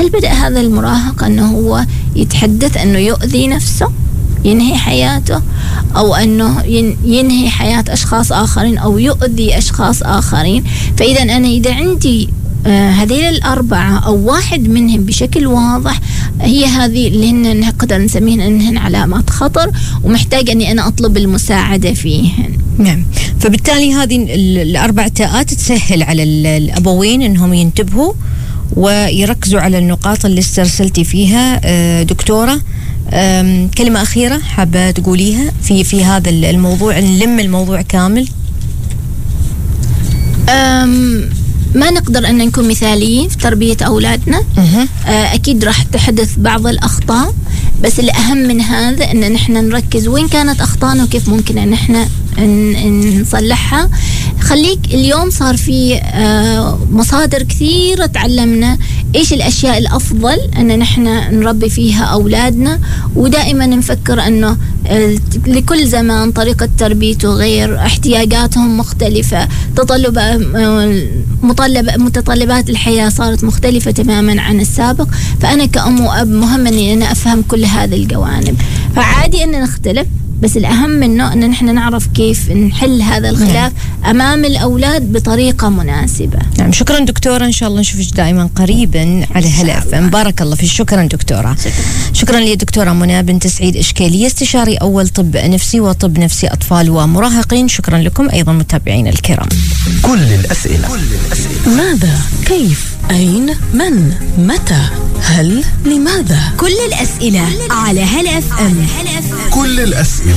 هل بدأ هذا المراهق أنه هو يتحدث أنه يؤذي نفسه، ينهي حياته، أو أنه ينهي حياة أشخاص آخرين أو يؤذي أشخاص آخرين؟ فإذا أنا إذا عندي هذيل الأربعة أو واحد منهم بشكل واضح، هي هذه اللي هن نقدر نسميهن أنهن علامات خطر، ومحتاج أني أنا أطلب المساعدة فيهن. نعم. فبالتالي هذه الأربع تاءات تسهل على الأبوين أنهم ينتبهوا ويركزوا على النقاط اللي استرسلتي فيها. دكتورة، كلمة أخيرة حابة تقوليها في هذا الموضوع، نلم الموضوع كامل؟ ما نقدر أن نكون مثاليين في تربية أولادنا. أكيد راح تحدث بعض الأخطاء، بس الأهم من هذا أن نحن نركز وين كانت أخطاءنا وكيف ممكن أن نحن نصلحها. خليك اليوم صار في مصادر كثيرة تعلمنا إيش الأشياء الأفضل أن نحن نربي فيها أولادنا، ودائما نفكر أنه لكل زمان طريقة تربيته غير، احتياجاتهم مختلفة، متطلبات الحياة صارت مختلفة تماما عن السابق. فأنا كأم وأب مهم أني أنا أفهم كل هذه الجوانب. فعادي أن نختلف، بس الأهم منه أن نحن نعرف كيف نحل هذا الخلاف أمام الأولاد بطريقة مناسبة. نعم. شكرا دكتورة، إن شاء الله نشوفك دائما قريبا على هلا FM. بارك الله فيك. شكرا دكتورة. شكرا لدكتورة منى بنت سعيد إشكالية، استشاري أول طب نفسي وطب نفسي أطفال ومراهقين. شكرا لكم أيضا متابعين الكرام. كل الأسئلة. ماذا؟ كيف؟ أين؟ من؟ متى؟ هل؟ لماذا؟ كل الأسئلة على هلا FM. كل الأسئلة.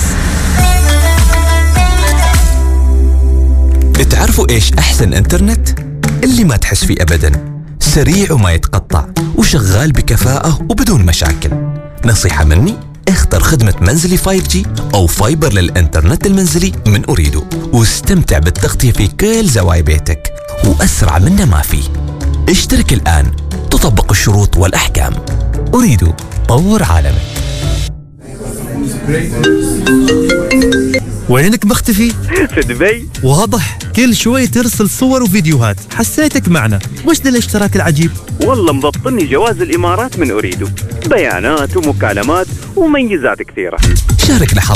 تعرفوا إيش أحسن إنترنت؟ اللي ما تحس فيه أبدا، سريع وما يتقطع وشغال بكفاءة وبدون مشاكل. نصيحة مني، اختر خدمة منزلي 5G أو فايبر للإنترنت المنزلي من أريدو، واستمتع بالتغطية في كل زوايا بيتك، وأسرع منه ما فيه. اشترك الآن، تطبق الشروط والأحكام. أريدو، طور عالمك. وينك مختفي؟ في دبي. واضح، كل شوي ترسل صور وفيديوهات، حسيتك معنا. وش ذا الاشتراك العجيب؟ والله مضبطني جواز الإمارات من أريدو، بيانات ومكالمات وميزات كثيرة. شارك لحظة